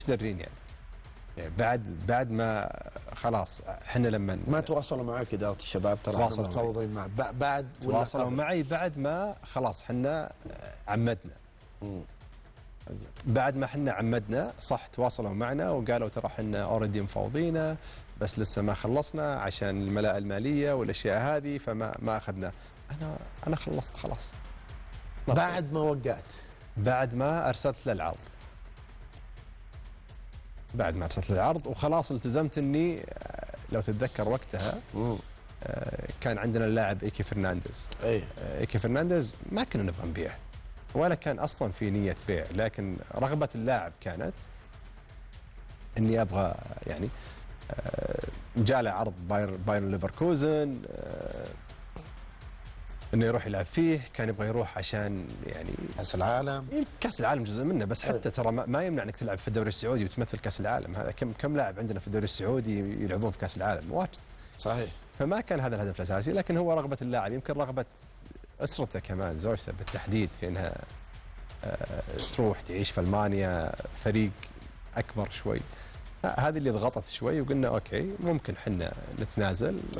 درين يعني بعد ما خلاص احنا لما ما تواصلوا معك اداره الشباب؟ ترى احنا متفاوضين مع بعد ولا تواصلوا معي بعد ما خلاص احنا عمدنا. بعد ما احنا عمدنا صح تواصلوا معنا وقالوا ترى احنا اوريدي مفوضينه بس لسه ما خلصنا عشان الملاءه الماليه والاشياء هذه فما اخذنا. انا خلصت خلاص. بعد ما وقعت؟ بعد ما ارسلت له العرض. بعد ما ارسلت له العرض وخلاص التزمت اني لو تتذكر وقتها كان عندنا اللاعب ايكي فرنانديز. ايكي فرنانديز ما كنا نبغى نبيعه ولا كان اصلا في نيه بيع، لكن رغبه اللاعب كانت اني ابغى يعني جاء له عرض بايرن ليفركوزن انه يروح يلعب فيه، كان يبغى يروح عشان يعني كاس العالم. كاس العالم جزء منه بس حتى ترى ما يمنع انك تلعب في الدوري السعودي وتمثل كاس العالم. هذا كم لاعب عندنا في الدوري السعودي يلعبون في كاس العالم؟ واجد. صحيح. فما كان هذا الهدف الاساسي، لكن هو رغبه اللاعب، يمكن رغبه اسرته كمان، زوجته بالتحديد، في انها تروح تعيش في المانيا فريق اكبر شوي. هذه اللي ضغطت شوي وقلنا اوكي ممكن حنا نتنازل